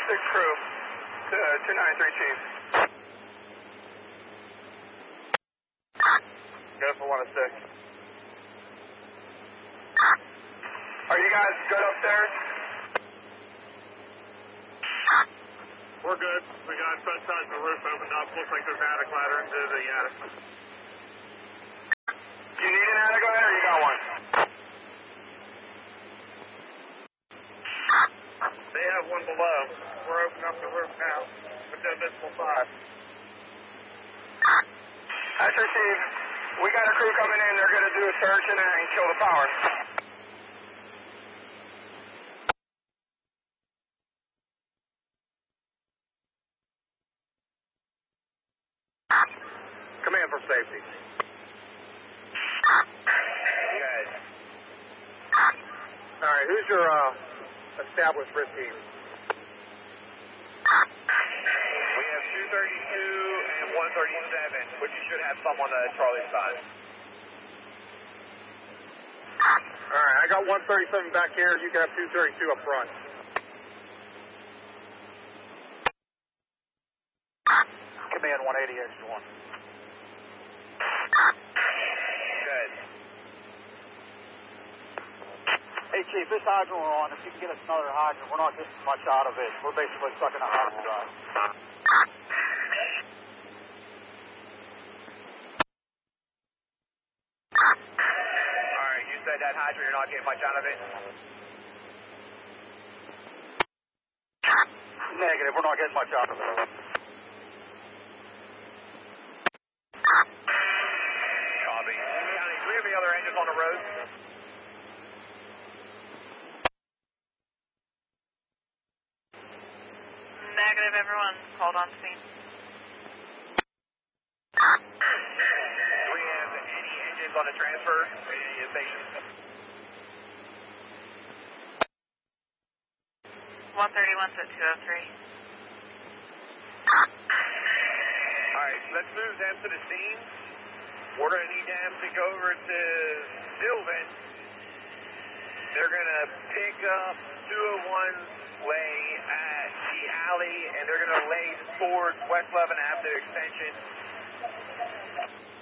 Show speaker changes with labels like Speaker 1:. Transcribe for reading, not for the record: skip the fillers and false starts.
Speaker 1: crew to 293 Chief. Go for 106. Are you guys good upstairs?
Speaker 2: We're good. We got front side of the roof opened up. Looks like there's an attic ladder into the attic.
Speaker 1: You need an attic ladder or you got one?
Speaker 2: They have one below. We're opening up the roof now with the invisible side.
Speaker 1: That's received. We got a crew coming in. They're going to do a search and kill the power.
Speaker 2: Command for safety.
Speaker 1: Good.
Speaker 2: All right, who's your established risk team?
Speaker 1: We have 232 and 137, which you should have some on the Charlie side.
Speaker 2: All right, I got 137 back here. You can have 232 up front. Command 180 extra 1.
Speaker 1: Good.
Speaker 3: Hey, Chief, this hydrant we're on, if you can get us another hydrant, we're not getting much out of it. We're basically sucking a hydrant dry.
Speaker 1: All right, you said that hydrant, you're not getting much out of it?
Speaker 3: Negative, we're not getting much out of it.
Speaker 1: Copy. County, do we have any other engines on the road?
Speaker 4: Negative, everyone called on scene.
Speaker 1: Do we have any engines on the transfer? Any stations?
Speaker 4: 131's at 203.
Speaker 1: All right, let's move them to the scene. We're going to need them to go over to Sylvan. They're going to pick up 201's way at the alley, and they're going to lay towards West 11th Avenue Extension.